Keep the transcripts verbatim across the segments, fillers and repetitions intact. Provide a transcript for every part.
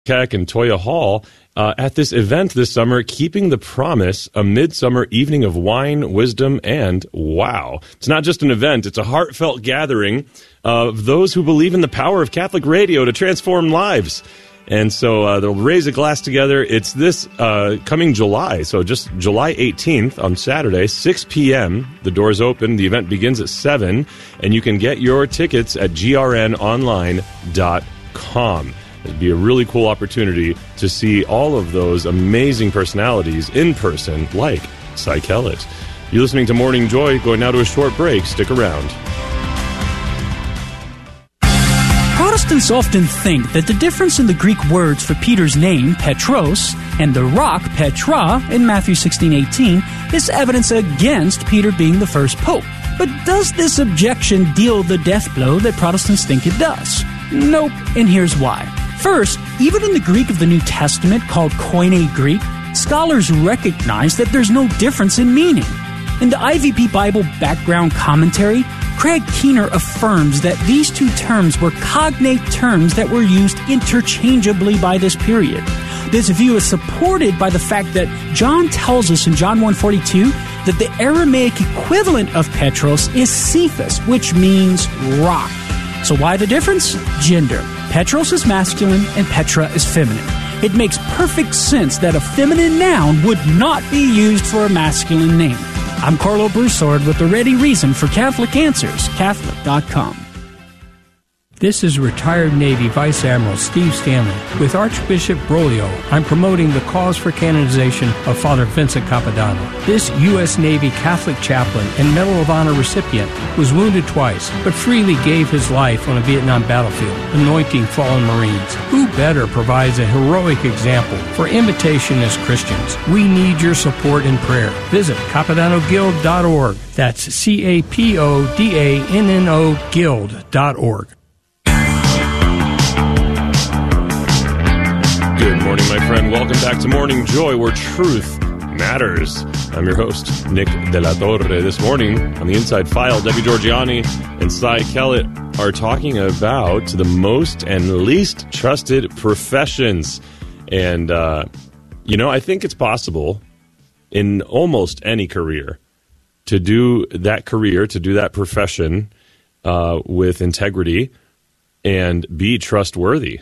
Keck and Toya Hall uh, at this event this summer, Keeping the Promise, a midsummer evening of wine, wisdom, and wow. It's not just an event, it's a heartfelt gathering of those who believe in the power of Catholic radio to transform lives. And so uh, they'll raise a glass together. It's this uh, coming July, so just July eighteenth on Saturday, six p.m. The doors open. The event begins at seven, and you can get your tickets at g r n online dot com. It'd be a really cool opportunity to see all of those amazing personalities in person, like Cy Kellett. You're listening to Morning Joy. Going now to a short break. Stick around. Protestants often think that the difference in the Greek words for Peter's name, Petros, and the rock, Petra, in Matthew sixteen eighteen, is evidence against Peter being the first pope. But does this objection deal the death blow that Protestants think it does? Nope, and here's why. First, even in the Greek of the New Testament, called Koine Greek, scholars recognize that there's no difference in meaning. In the I V P Bible Background Commentary, Craig Keener affirms that these two terms were cognate terms that were used interchangeably by this period. This view is supported by the fact that John tells us in John one forty-two that the Aramaic equivalent of Petros is Cephas, which means rock. So why the difference? Gender. Petros is masculine and Petra is feminine. It makes perfect sense that a feminine noun would not be used for a masculine name. I'm Carlo Broussard with the ready reason for Catholic Answers, Catholic dot com. This is retired Navy Vice Admiral Steve Stanley. With Archbishop Broglio, I'm promoting the cause for canonization of Father Vincent Capodanno. This U S Navy Catholic chaplain and Medal of Honor recipient was wounded twice, but freely gave his life on a Vietnam battlefield, anointing fallen Marines. Who better provides a heroic example for imitation as Christians? We need your support and prayer. Visit Capodanno Guild dot org. That's C A P O D A N N O Guild dot org. Good morning, my friend. Welcome back to Morning Joy, where truth matters. I'm your host, Nick De La Torre. This morning, on the Inside File, Debbie Georgiani and Cy Kellett are talking about the most and least trusted professions. And, uh, you know, I think it's possible in almost any career to do that career, to do that profession uh, with integrity and be trustworthy.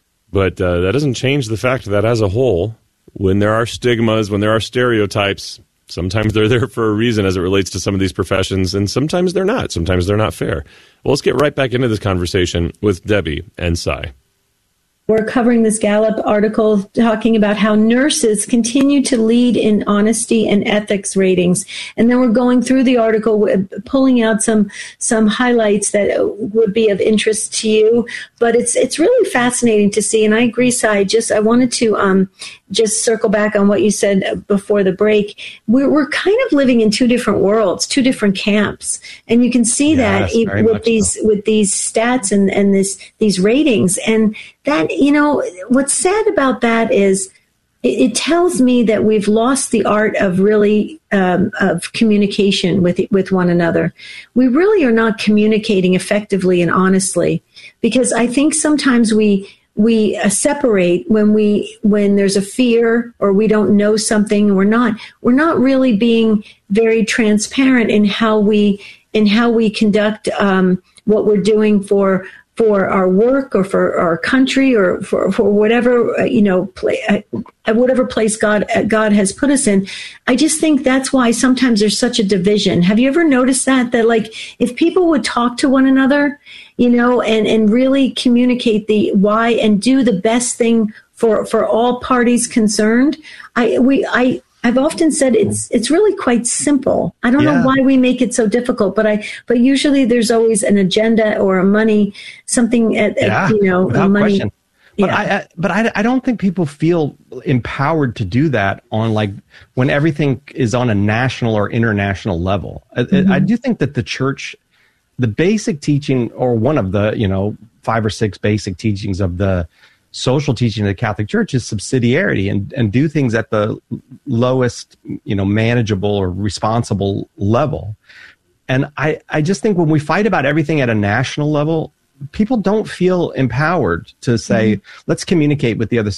But uh, that doesn't change the fact that as a whole, when there are stigmas, when there are stereotypes, sometimes they're there for a reason as it relates to some of these professions, and sometimes they're not. Sometimes they're not fair. Well, let's get right back into this conversation with Debbie and Cy. We're covering this Gallup article talking about how nurses continue to lead in honesty and ethics ratings. And then we're going through the article, pulling out some some highlights that would be of interest to you. But it's it's really fascinating to see. And I agree, Cy. Just I wanted to um, just circle back on what you said before the break. We're, we're kind of living in two different worlds, two different camps. And you can see yes, that with these so. with these stats and, and this these ratings. And that, you know, what's sad about that is it, it tells me that we've lost the art of really um, of communication with with one another. We really are not communicating effectively and honestly, because I think sometimes we we uh, separate when we when there's a fear or we don't know something. We're not we're not really being very transparent in how we in how we conduct um, what we're doing for. for our work or for our country or for, for whatever, uh, you know, play, uh, whatever place God uh, God has put us in. I just think that's why sometimes there's such a division. Have you ever noticed that? That like if people would talk to one another, you know, and, and really communicate the why and do the best thing for, for all parties concerned, I we I I've often said it's it's really quite simple. I don't yeah. know why we make it so difficult, but I but usually there's always an agenda or a money something at, yeah, at you know without a money. Question. But yeah. I, I but I, I don't think people feel empowered to do that on like when everything is on a national or international level. Mm-hmm. I, I do think that the church, the basic teaching or one of the you know five or six basic teachings of the social teaching of the Catholic Church is subsidiarity and, and do things at the lowest, you know, manageable or responsible level. And I, I just think when we fight about everything at a national level, people don't feel empowered to say, mm-hmm. let's communicate with the other